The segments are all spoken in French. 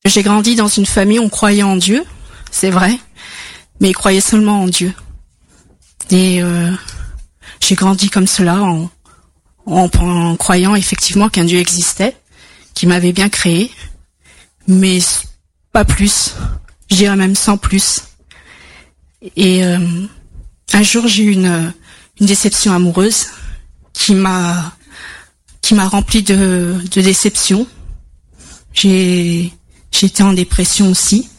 J'ai grandi dans une famille où on croyait en Dieu, c'est vrai, mais ils croyaient seulement en Dieu. Et j'ai grandi comme cela en croyant effectivement qu'un Dieu existait, qui m'avait bien créé, mais pas plus, je dirais même sans plus. Et un jour j'ai eu une déception amoureuse qui m'a rempli de déception. J'étais en dépression aussi.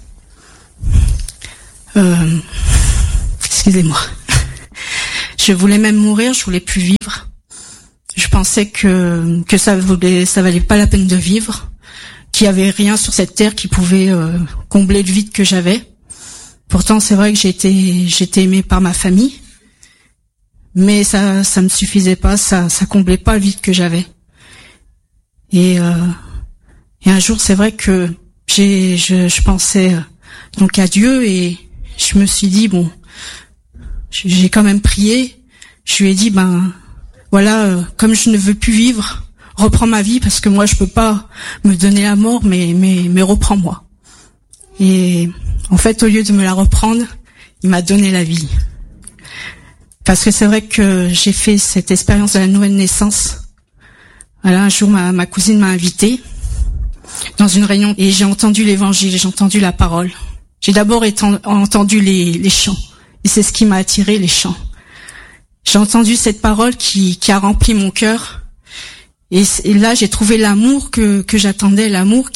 Excusez-moi. Je voulais même mourir, je voulais plus vivre. Je pensais que ça valait pas la peine de vivre, qu'il y avait rien sur cette terre qui pouvait combler le vide que j'avais. Pourtant, c'est vrai que j'étais aimée par ma famille, mais ça me suffisait pas, ça comblait pas le vide que j'avais. Et un jour, c'est vrai que je pensais donc à Dieu et je me suis dit bon, j'ai quand même prié. Je lui ai dit voilà, comme je ne veux plus vivre, reprends ma vie parce que moi je peux pas me donner la mort, mais reprends-moi. Et en fait, au lieu de me la reprendre, il m'a donné la vie. Parce que c'est vrai que j'ai fait cette expérience de la nouvelle naissance. Voilà, un jour ma cousine m'a invitée dans une réunion et j'ai entendu l'évangile, j'ai entendu la parole. J'ai d'abord entendu les chants et c'est ce qui m'a attiré, les chants. J'ai entendu cette parole qui a rempli mon cœur et là j'ai trouvé l'amour que j'attendais, l'amour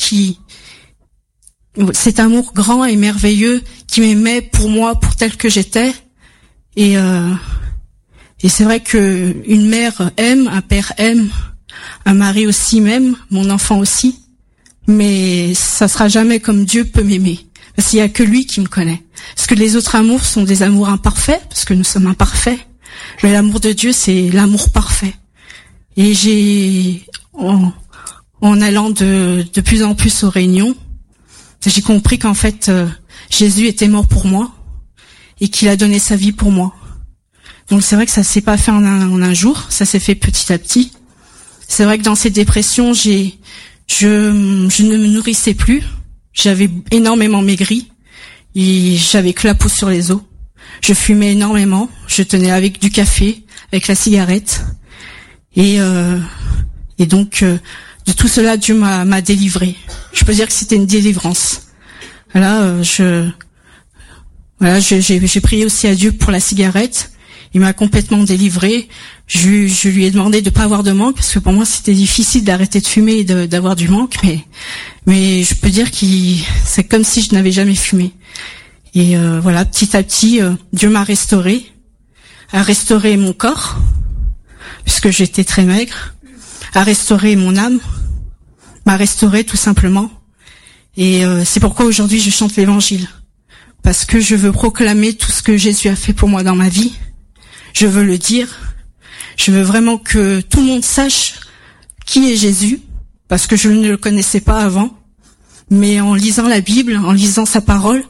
cet amour grand et merveilleux qui m'aimait pour moi, pour tel que j'étais. Et c'est vrai que une mère aime, un père aime, un mari aussi m'aime, mon enfant aussi. Mais ça sera jamais comme Dieu peut m'aimer. Parce qu'il y a que lui qui me connaît. Parce que les autres amours sont des amours imparfaits, parce que nous sommes imparfaits. Mais l'amour de Dieu, c'est l'amour parfait. Et en allant de plus en plus aux réunions, j'ai compris qu'en fait, Jésus était mort pour moi et qu'il a donné sa vie pour moi. Donc c'est vrai que ça s'est pas fait en un jour, ça s'est fait petit à petit. C'est vrai que dans cette dépression, je ne me nourrissais plus, j'avais énormément maigri et j'avais que la peau sur les os. Je fumais énormément, je tenais avec du café, avec la cigarette et donc de tout cela, Dieu m'a délivré. Je peux dire que c'était une délivrance. Voilà, j'ai prié aussi à Dieu pour la cigarette. Il m'a complètement délivré. Je lui ai demandé de pas avoir de manque parce que pour moi c'était difficile d'arrêter de fumer et d'avoir du manque, mais je peux dire c'est comme si je n'avais jamais fumé. Et voilà, petit à petit, Dieu m'a a restauré mon corps puisque j'étais très maigre, a restauré mon âme, m'a restauré tout simplement. Et c'est pourquoi aujourd'hui je chante l'évangile. Parce que je veux proclamer tout ce que Jésus a fait pour moi dans ma vie. Je veux le dire. Je veux vraiment que tout le monde sache qui est Jésus. Parce que je ne le connaissais pas avant. Mais en lisant la Bible, en lisant sa parole,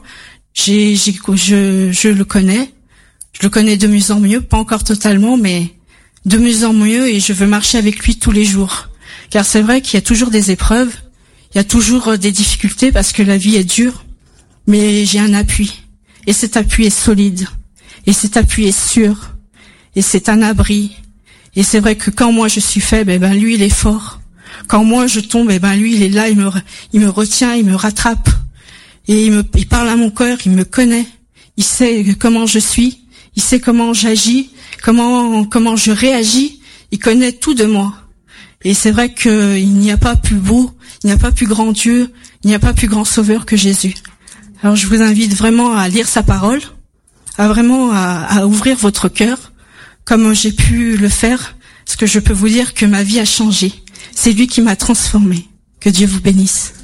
je le connais. Je le connais de mieux en mieux. Pas encore totalement, mais de mieux en mieux. Et je veux marcher avec lui tous les jours. Car c'est vrai qu'il y a toujours des épreuves. Il y a toujours des difficultés parce que la vie est dure, mais j'ai un appui. Et cet appui est solide. Et cet appui est sûr. Et c'est un abri. Et c'est vrai que quand moi je suis faible, lui il est fort. Quand moi je tombe, lui il est là, il me retient, il me rattrape. Et il parle à mon cœur, il me connaît. Il sait comment je suis. Il sait comment j'agis, comment je réagis. Il connaît tout de moi. Et c'est vrai qu'il n'y a pas plus beau, il n'y a pas plus grand Dieu, il n'y a pas plus grand sauveur que Jésus. Alors je vous invite vraiment à lire sa parole, à ouvrir votre cœur, comme j'ai pu le faire, parce que je peux vous dire que ma vie a changé. C'est lui qui m'a transformée. Que Dieu vous bénisse.